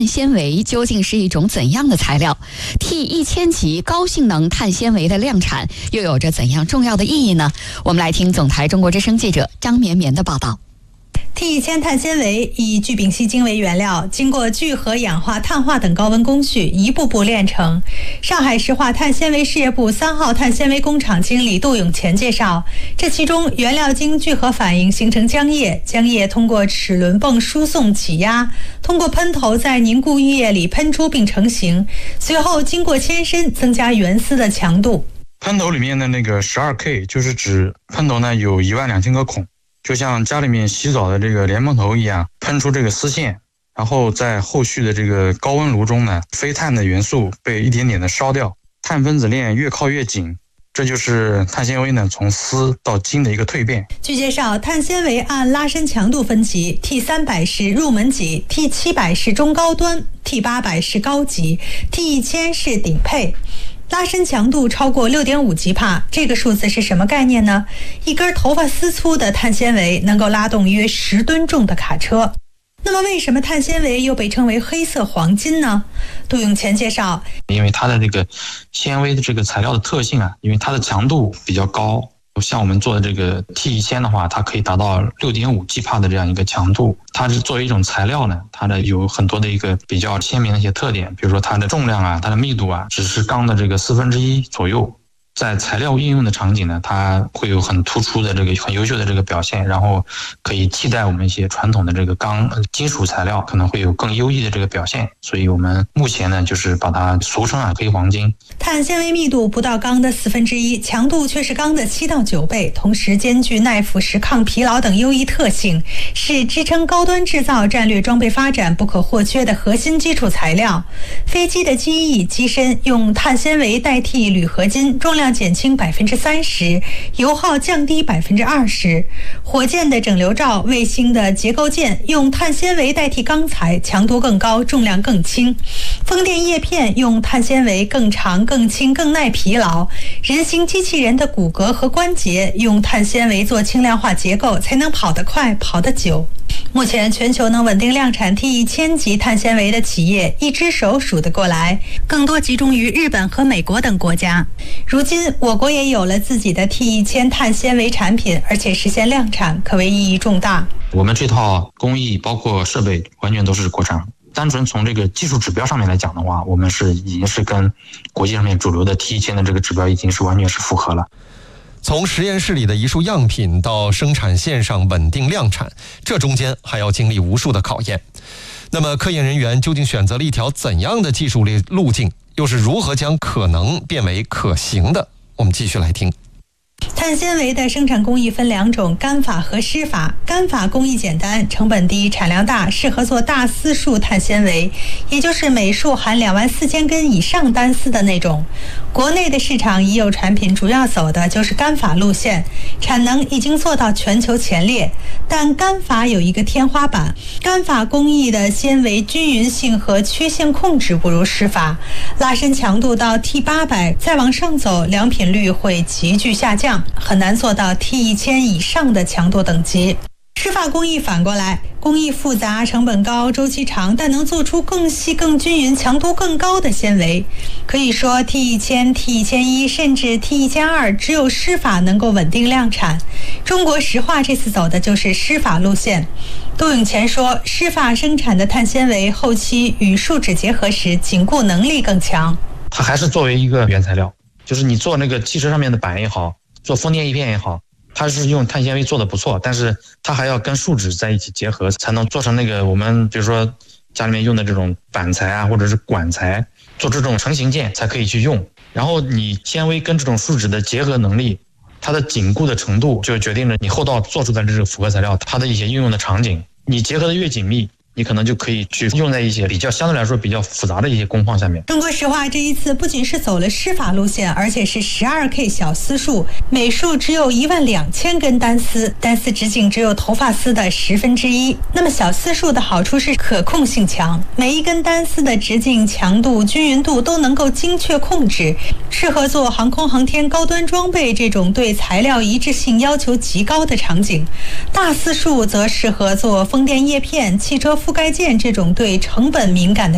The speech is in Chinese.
纤维究竟是一种怎样的材料？ T1000级高性能碳纤维的量产又有着怎样重要的意义呢？我们来听总台中国之声记者张绵绵的报道。 T1000碳纤维以聚丙烯腈为原料，经过聚合、氧化、碳化等高温工序，一步步炼成。上海石化碳纤维事业部3号碳纤维工厂经理杜永乾介绍，这其中原料经聚合反应形成浆液，浆液通过齿轮泵输送挤压，通过喷头在凝固浴液里喷出并成型，随后经过牵伸增加原丝的强度。 喷头里面的那个 12K 就是指喷头呢有12000个孔，就像家里面洗澡的这个莲蓬头一样，喷出这个丝线，然后在后续的这个高温炉中呢，非碳的元素被一点点的烧掉，碳分子链越靠越紧，这就是碳纤维呢从丝到筋的一个蜕变。 据介绍，碳纤维按拉伸强度分级， T300是入门级， T700是中高端， T800是高级， T1000是顶配。拉伸强度超过 6.5 吉帕，这个数字是什么概念呢？一根头发丝粗的碳纤维能够拉动约10吨重的卡车。那么为什么碳纤维又被称为黑色黄金呢？杜永乾介绍， 因为它的这个纤维的这个材料的特性啊，因为它的强度比较高，像我们做的这个 T1000的话，它可以达到 6.5 吉帕的这样一个强度。它是作为一种材料呢，它的有很多的一个比较鲜明的一些特点，比如说它的重量啊，它的密度啊，只是钢的这个1/4左右。在材料应用的场景呢，它会有很突出的这个很优秀的这个表现，然后可以替代我们一些传统的这个金属材料，可能会有更优异的这个表现。所以我们目前呢，就是把它俗称黑黄金。 碳纤维密度不到钢的1/4，强度却是钢的7到9倍，同时兼具耐腐蚀、抗疲劳等优异特性，是支撑高端制造战略装备发展不可或缺的核心基础材料。飞机的机翼、机身用碳纤维代替铝合金，重量减轻 30%， 油耗降低 20%。 火箭的整流罩、卫星的结构件用碳纤维代替钢材，强度更高，重量更轻。风电叶片用碳纤维更长、更轻、更耐疲劳。人形机器人的骨骼和关节用碳纤维做轻量化结构，才能跑得快、跑得久。目前全球能稳定量产 T1000级碳纤维的企业一只手数得过来，更多集中于日本和美国等国家。如今我国也有了自己的 T1000碳纤维产品，而且实现量产，可谓意义重大。 我们这套工艺包括设备完全都是国产，单纯从这个技术指标上面来讲的话，我们已经是跟国际上面主流的 T1000的这个指标已经是完全是符合了。 从实验室里的一束样品到生产线上稳定量产，这中间还要经历无数的考验。那么科研人员究竟选择了一条怎样的技术路径，又是如何将可能变为可行的？我们继续来听。 碳纤维的生产工艺分2种，干法和湿法。干法工艺简单，成本低，产量大，适合做大丝束碳纤维，也就是每束含24000根以上单丝的那种。国内的市场已有产品主要走的就是干法路线，产能已经做到全球前列。但干法有一个天花板，干法工艺的纤维均匀性和曲线控制不如湿法，拉伸强度到 T800 再往上走，良品率会急剧下降，很难做到 T1000 以上的强度等级。湿法工艺反过来，工艺复杂，成本高，周期长，但能做出更细、更均匀、强度更高的纤维。可以说 T1000、T1001 甚至 T1002 只有湿法能够稳定量产。中国石化这次走的就是湿法路线。杜永乾说，湿法生产的碳纤维后期与树脂结合时紧固能力更强。 它还是作为一个原材料，就是你做那个汽车上面的板也好，做风电叶片也好，它是用碳纤维做的不错，但是它还要跟树脂在一起结合，才能做成那个我们比如说家里面用的这种板材啊，或者是管材，做这种成型件才可以去用。然后你纤维跟这种树脂的结合能力，它的紧固的程度就决定了你后道做出来的这个复合材料它的一些应用的场景。你结合的越紧密，你可能就可以去用在一些相对来说比较复杂的一些工况下面。 中国石化这一次不仅是走了湿法路线，而且是 12K 小丝束，每束只有12000根单丝，单丝直径只有头发丝的1/10。那么小丝束的好处是可控性强，每一根单丝的直径、强度、均匀度都能够精确控制，适合做航空航天高端装备这种对材料一致性要求极高的场景。大丝束则适合做风电叶片、汽车覆盖件这种对成本敏感的